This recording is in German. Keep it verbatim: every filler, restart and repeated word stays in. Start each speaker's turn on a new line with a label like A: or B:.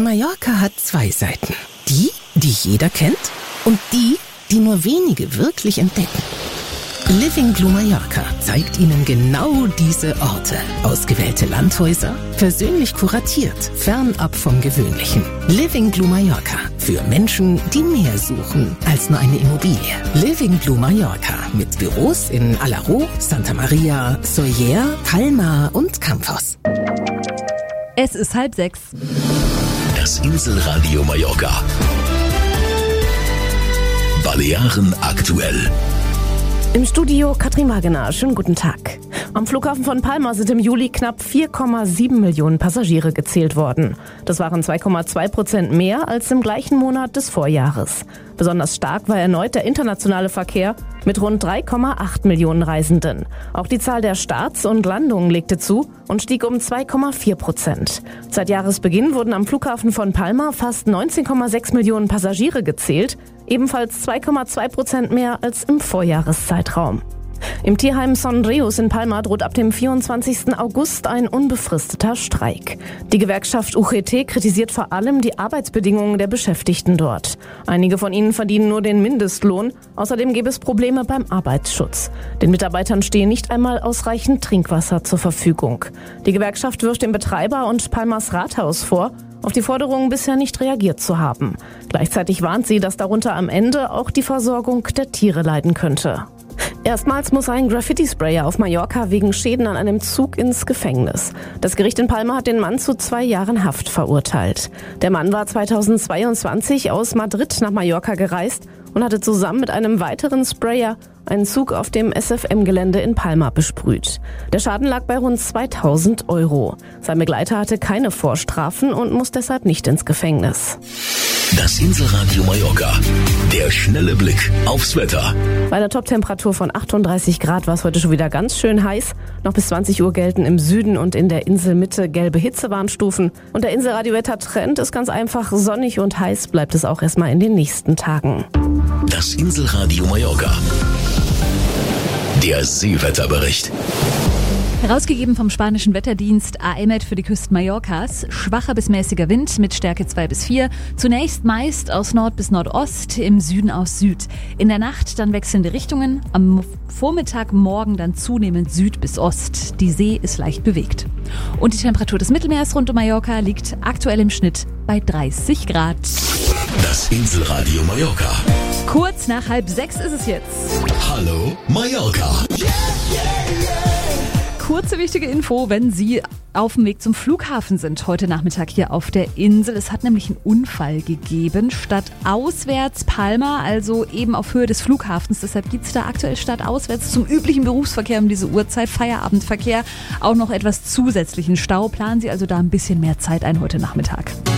A: Mallorca hat zwei Seiten. Die, die jeder kennt und die, die nur wenige wirklich entdecken. Living Blue Mallorca zeigt Ihnen genau diese Orte. Ausgewählte Landhäuser, persönlich kuratiert, fernab vom Gewöhnlichen. Living Blue Mallorca. Für Menschen, die mehr suchen als nur eine Immobilie. Living Blue Mallorca. Mit Büros in Alaró, Santa Maria, Sóller, Palma und Campos.
B: Es ist halb sechs.
C: Das Inselradio Mallorca. Balearen aktuell.
D: Im Studio Katrin Wagener. Schönen guten Tag. Am Flughafen von Palma sind im Juli knapp vier Komma sieben Millionen Passagiere gezählt worden. Das waren zwei Komma zwei Prozent mehr als im gleichen Monat des Vorjahres. Besonders stark war erneut der internationale Verkehr mit rund drei Komma acht Millionen Reisenden. Auch die Zahl der Starts und Landungen legte zu und stieg um zwei Komma vier Prozent. Seit Jahresbeginn wurden am Flughafen von Palma fast neunzehn Komma sechs Millionen Passagiere gezählt, ebenfalls zwei Komma zwei Prozent mehr als im Vorjahreszeitraum. Im Tierheim Son Rius in Palma droht ab dem vierundzwanzigsten August ein unbefristeter Streik. Die Gewerkschaft U G T kritisiert vor allem die Arbeitsbedingungen der Beschäftigten dort. Einige von ihnen verdienen nur den Mindestlohn. Außerdem gäbe es Probleme beim Arbeitsschutz. Den Mitarbeitern stehe nicht einmal ausreichend Trinkwasser zur Verfügung. Die Gewerkschaft wirft dem Betreiber und Palmas Rathaus vor, auf die Forderungen bisher nicht reagiert zu haben. Gleichzeitig warnt sie, dass darunter am Ende auch die Versorgung der Tiere leiden könnte. Erstmals muss ein Graffiti-Sprayer auf Mallorca wegen Schäden an einem Zug ins Gefängnis. Das Gericht in Palma hat den Mann zu zwei Jahren Haft verurteilt. Der Mann war zweitausendzweiundzwanzig aus Madrid nach Mallorca gereist und hatte zusammen mit einem weiteren Sprayer einen Zug auf dem S F M-Gelände in Palma besprüht. Der Schaden lag bei rund zweitausend Euro. Sein Begleiter hatte keine Vorstrafen und muss deshalb nicht ins Gefängnis.
C: Das Inselradio Mallorca. Der schnelle Blick aufs Wetter.
D: Bei einer Toptemperatur von achtunddreißig Grad war es heute schon wieder ganz schön heiß. Noch bis zwanzig Uhr gelten im Süden und in der Inselmitte gelbe Hitzewarnstufen. Und der Inselradiowetter-Trend ist ganz einfach: sonnig und heiß bleibt es auch erstmal in den nächsten Tagen.
C: Das Inselradio Mallorca. Der Seewetterbericht.
B: Herausgegeben vom spanischen Wetterdienst A E M E T für die Küsten Mallorcas. Schwacher bis mäßiger Wind mit Stärke zwei bis vier. Zunächst meist aus Nord bis Nordost, im Süden aus Süd. In der Nacht dann wechselnde Richtungen. Am Vormittag morgen dann zunehmend Süd bis Ost. Die See ist leicht bewegt. Und die Temperatur des Mittelmeers rund um Mallorca liegt aktuell im Schnitt bei dreißig Grad.
C: Das Inselradio Mallorca.
B: Kurz nach halb sechs ist es jetzt.
C: Hallo Mallorca.
B: Kurze wichtige Info, wenn Sie auf dem Weg zum Flughafen sind, heute Nachmittag hier auf der Insel. Es hat nämlich einen Unfall gegeben. Stadtauswärts Palma, also eben auf Höhe des Flughafens. Deshalb gibt es da aktuell stadtauswärts zum üblichen Berufsverkehr um diese Uhrzeit, Feierabendverkehr, auch noch etwas zusätzlichen Stau. Planen Sie also da ein bisschen mehr Zeit ein heute Nachmittag.